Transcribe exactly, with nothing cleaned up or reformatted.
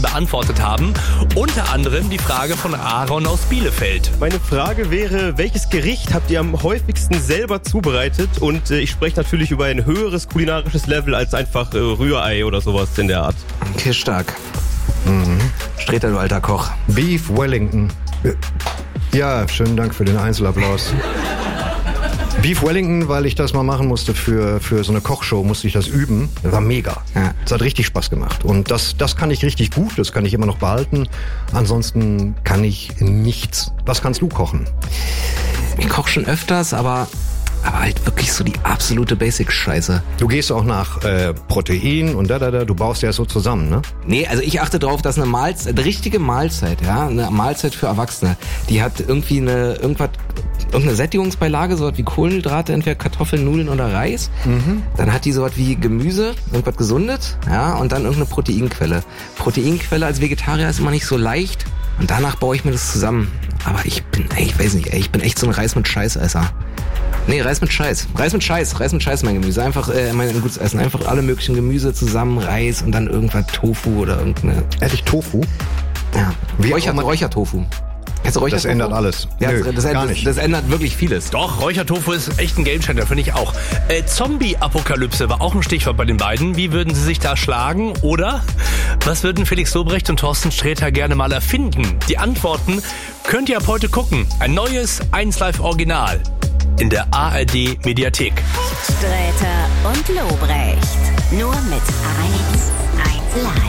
beantwortet haben. Unter anderem die Frage von Aaron aus Bielefeld. Meine Frage wäre, welches Gericht habt ihr am häufigsten selber zubereitet? Und äh, ich spreche natürlich über ein höheres kulinarisches Level als einfach äh, Rührei oder sowas in der Art. Okay, stark. Mhm. Streter, du alter Koch. Beef Wellington. Ja, schönen Dank für den Einzelapplaus. Beef Wellington, weil ich das mal machen musste für, für so eine Kochshow, musste ich das üben. Das war mega. Ja. Das hat richtig Spaß gemacht. Und das, das kann ich richtig gut, das kann ich immer noch behalten. Ansonsten kann ich nichts. Was kannst du kochen? Ich koche schon öfters, aber, aber halt wirklich so die absolute Basic-Scheiße. Du gehst auch nach äh, Protein und da, da, da, du baust ja so zusammen, ne? Nee, also ich achte darauf, dass eine Mahlzeit, eine richtige Mahlzeit, ja, eine Mahlzeit für Erwachsene, die hat irgendwie eine, irgendwas, irgendeine Sättigungsbeilage, sowas wie Kohlenhydrate, entweder Kartoffeln, Nudeln oder Reis. Mhm. Dann hat die sowas wie Gemüse, irgendwas Gesundes, ja, und dann irgendeine Proteinquelle. Proteinquelle als Vegetarier ist immer nicht so leicht und danach baue ich mir das zusammen. Aber ich bin, ey, ich weiß nicht, ey, ich bin echt so ein Reis mit Scheißesser. Nee, Reis mit Scheiß. Reis mit Scheiß. Reis mit Scheiß mein Gemüse. Einfach äh, mein gutes Essen. Einfach alle möglichen Gemüse zusammen, Reis und dann irgendwas Tofu oder irgendeine... Ehrlich, Tofu? Ja. Wie Räucher, Räuchertofu. Das Räuchertofu? ändert alles. Ja, Nö, das, das, gar das, nicht. das ändert wirklich vieles. Doch, Räuchertofu ist echt ein Gamechanger, finde ich auch. Äh, Zombie-Apokalypse war auch ein Stichwort bei den beiden. Wie würden sie sich da schlagen? Oder was würden Felix Lobrecht und Thorsten Sträter gerne mal erfinden? Die Antworten könnt ihr ab heute gucken. Ein neues eins Live Original in der A R D Mediathek. Sträter und Lobrecht. Nur mit eins, eins Live.